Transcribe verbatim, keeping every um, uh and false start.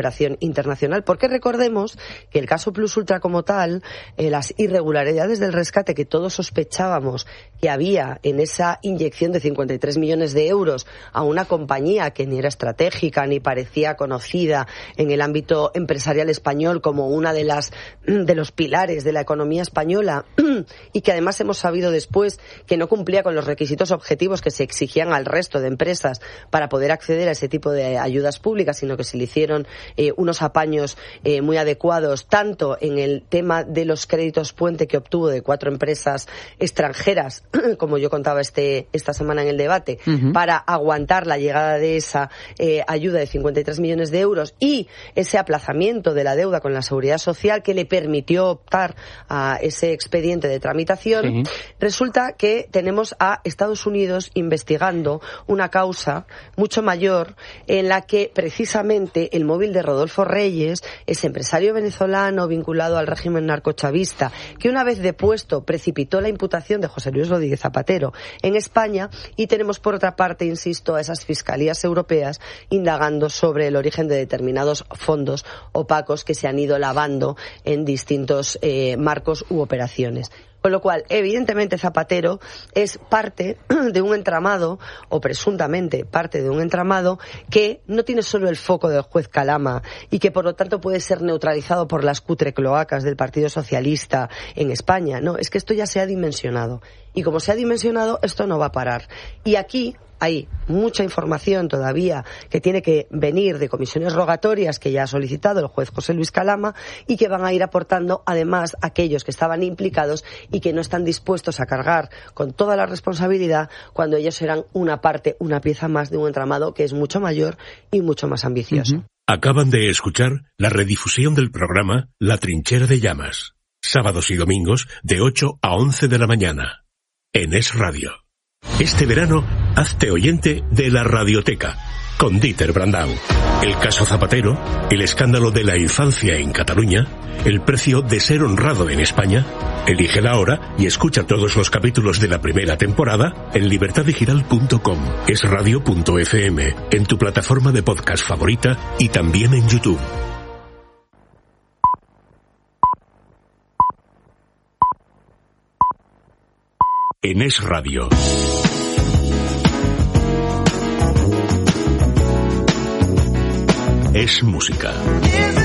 cooperación internacional, porque recordemos que el caso Plus Ultra como tal, eh, las irregularidades del rescate que todos sospechábamos que había en esa inyección de cincuenta y tres millones de euros a una compañía que ni era estratégica ni parecía conocida en el ámbito empresarial español como una de las de los pilares de la economía española y que además hemos sabido después que no cumplía con los requisitos objetivos que se exigían al resto de empresas para poder acceder a ese tipo de ayudas públicas, sino que se le hicieron eh, unos apaños eh, muy adecuados, tanto en el tema de los créditos puente que obtuvo de cuatro empresas extranjeras, como yo contaba este esta semana en el debate, uh-huh. para aguantar la llegada de esa eh, ayuda de cincuenta y tres millones de euros y ese aplazamiento de la deuda con la Seguridad Social que le permitió optar a ese expediente de tramitación. Uh-huh. Resulta que tenemos a Estados Unidos investigando una causa mucho mayor en la que precisamente el móvil de Rodolfo Reyes, ese empresario venezolano vinculado al régimen narcochavista, que una vez depuesto precipitó la imputación de José Luis Rodríguez Zapatero en España, y tenemos por otra parte, insisto, a esas fiscalías europeas indagando sobre el origen de determinados fondos opacos que se han ido lavando en distintos eh, marcos u operaciones. Con lo cual, evidentemente, Zapatero es parte de un entramado, o presuntamente parte de un entramado, que no tiene solo el foco del juez Calama y que, por lo tanto, puede ser neutralizado por las cutre cloacas del Partido Socialista en España. No, es que esto ya se ha dimensionado. Y como se ha dimensionado, esto no va a parar. Y aquí hay mucha información todavía que tiene que venir de comisiones rogatorias que ya ha solicitado el juez José Luis Calama y que van a ir aportando además aquellos que estaban implicados y que no están dispuestos a cargar con toda la responsabilidad cuando ellos eran una parte, una pieza más de un entramado que es mucho mayor y mucho más ambicioso. Uh-huh. Acaban de escuchar la redifusión del programa La Trinchera de Llamas, sábados y domingos de ocho a once de la mañana, en Es Radio. Este verano, hazte oyente de la Radioteca, con Dieter Brandau. El caso Zapatero, el escándalo de la infancia en Cataluña, el precio de ser honrado en España. Elígela ahora y escucha todos los capítulos de la primera temporada en libertad digital punto com, esradio punto efe eme, en tu plataforma de podcast favorita y también en YouTube. En Es Radio. Es música.